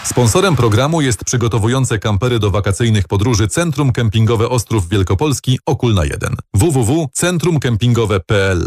Sponsorem programu jest przygotowujące kampery do wakacyjnych podróży Centrum Kempingowe Ostrów Wielkopolski Okulna 1. www.centrumkempingowe.pl.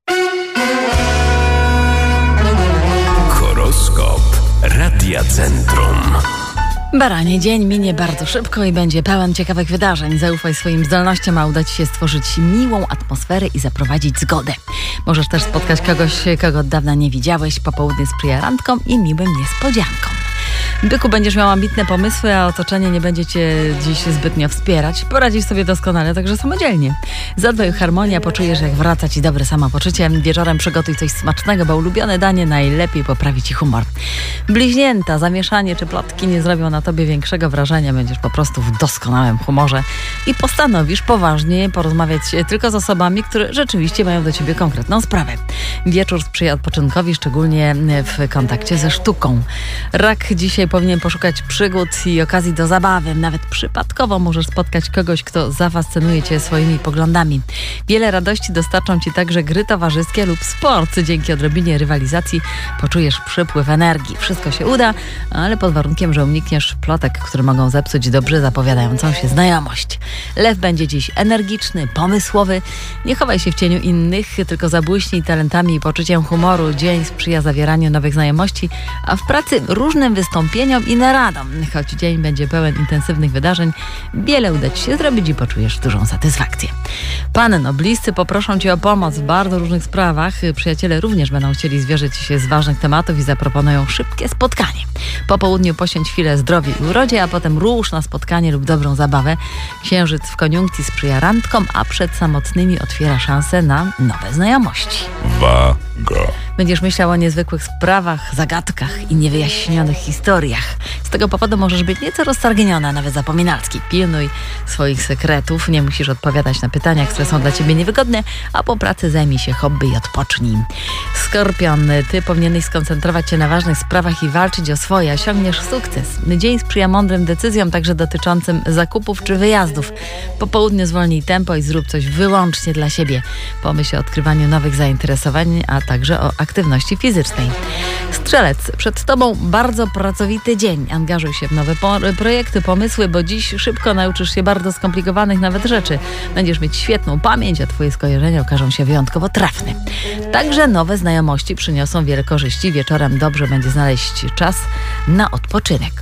Horoskop Radia Centrum. Baranie, dzień minie bardzo szybko i będzie pełen ciekawych wydarzeń. Zaufaj swoim zdolnościom, a uda Ci się stworzyć miłą atmosferę i zaprowadzić zgodę. Możesz też spotkać kogoś, kogo od dawna nie widziałeś. Popołudnie sprzyja randkom i miłym niespodziankom. Byku, będziesz miał ambitne pomysły, a otoczenie nie będzie Cię dziś zbytnio wspierać. Poradzisz sobie doskonale, także samodzielnie. Zadbaj o harmonię, poczujesz, jak wraca Ci dobre samopoczucie. Wieczorem przygotuj coś smacznego, bo ulubione danie najlepiej poprawi Ci humor. Bliźnięta, zamieszanie czy plotki nie zrobią na Tobie większego wrażenia. Będziesz po prostu w doskonałym humorze i postanowisz poważnie porozmawiać tylko z osobami, które rzeczywiście mają do Ciebie konkretną sprawę. Wieczór sprzyja odpoczynkowi, szczególnie w kontakcie ze sztuką. Rak dzisiaj powinien poszukać przygód i okazji do zabawy. Nawet przypadkowo możesz spotkać kogoś, kto zafascynuje Cię swoimi poglądami. Wiele radości dostarczą Ci także gry towarzyskie lub sport. Dzięki odrobinie rywalizacji poczujesz przypływ energii. Wszystko się uda, ale pod warunkiem, że unikniesz plotek, które mogą zepsuć dobrze zapowiadającą się znajomość. Lew będzie dziś energiczny, pomysłowy. Nie chowaj się w cieniu innych, tylko zabłyśnij talentami i poczuciem humoru. Dzień sprzyja zawieraniu nowych znajomości, a w pracy różnym wystąpieniom i naradom. Choć dzień będzie pełen intensywnych wydarzeń, wiele uda Ci się zrobić i poczujesz dużą satysfakcję. Panno, bliscy poproszą Cię o pomoc w bardzo różnych sprawach. Przyjaciele również będą chcieli zwierzyć się z ważnych tematów i zaproponują szybkie spotkanie. Po południu poświęć chwilę zdrowiu i urodzie, a potem rusz na spotkanie lub dobrą zabawę. Księżyc w koniunkcji sprzyja randkom, a przed samotnymi otwiera szansę na nowe znajomości. Waga. Będziesz myślał o niezwykłych sprawach, zagadkach i niewyjaśnionych historiach. Z tego powodu możesz być nieco roztargniona, nawet zapominalski. Pilnuj swoich sekretów, nie musisz odpowiadać na pytania, które są dla Ciebie niewygodne, a po pracy zajmij się hobby i odpocznij. Skorpion, Ty powinieneś skoncentrować się na ważnych sprawach i walczyć o swoje, osiągniesz sukces. Dzień sprzyja mądrym decyzjom, także dotyczącym zakupów czy wyjazdów. Po południu zwolnij tempo i zrób coś wyłącznie dla siebie. Pomyśl o odkrywaniu nowych zainteresowań, a także o aktywności fizycznej. Strzelec, przed Tobą bardzo pracowity dzień. Angażuj się w nowe projekty, pomysły, bo dziś szybko nauczysz się bardzo skomplikowanych nawet rzeczy. Będziesz mieć świetną pamięć, a Twoje skojarzenia okażą się wyjątkowo trafne. Także nowe znajomości przyniosą wiele korzyści. Wieczorem dobrze będzie znaleźć czas na odpoczynek.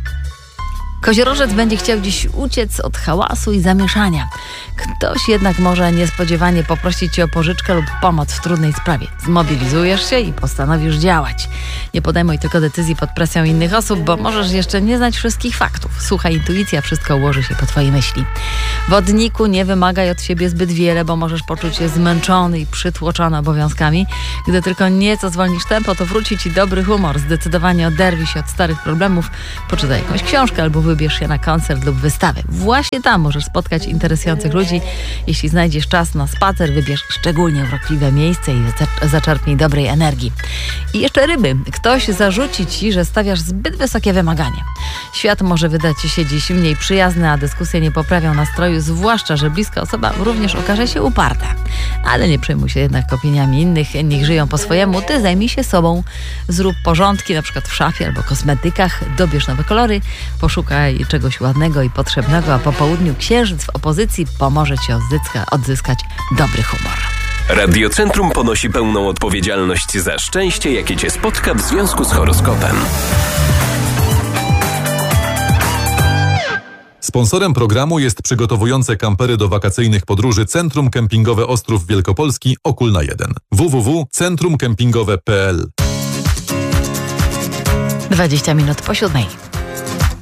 Koziorożec będzie chciał dziś uciec od hałasu i zamieszania. Ktoś jednak może niespodziewanie poprosić Cię o pożyczkę lub pomoc w trudnej sprawie. Zmobilizujesz się i postanowisz działać. Nie podejmuj tylko decyzji pod presją innych osób, bo możesz jeszcze nie znać wszystkich faktów. Słuchaj, intuicja, wszystko ułoży się po Twojej myśli. Wodniku, nie wymagaj od siebie zbyt wiele, bo możesz poczuć się zmęczony i przytłoczony obowiązkami. Gdy tylko nieco zwolnisz tempo, to wróci Ci dobry humor. Zdecydowanie oderwij się od starych problemów, poczytaj jakąś książkę albo wybierz się na koncert lub wystawę. Właśnie tam możesz spotkać interesujących ludzi. Jeśli znajdziesz czas na spacer, wybierz szczególnie urokliwe miejsce i zaczerpnij dobrej energii. I jeszcze ryby. Ktoś zarzuci Ci, że stawiasz zbyt wysokie wymagania. Świat może wydać Ci się dziś mniej przyjazny, a dyskusje nie poprawią nastroju, zwłaszcza, że bliska osoba również okaże się uparta. Ale nie przejmuj się jednak opiniami innych, niech żyją po swojemu. Ty zajmij się sobą. Zrób porządki, na przykład w szafie albo kosmetykach, dobierz nowe kolory, poszukaj czegoś ładnego i potrzebnego, a po południu księżyc w opozycji pomoże Ci odzyskać dobry humor. Radiocentrum ponosi pełną odpowiedzialność za szczęście, jakie Cię spotka w związku z horoskopem. Sponsorem programu jest przygotowujące kampery do wakacyjnych podróży Centrum Kempingowe Ostrów Wielkopolski Okulna 1. www.centrumkempingowe.pl. 20 minut po 7.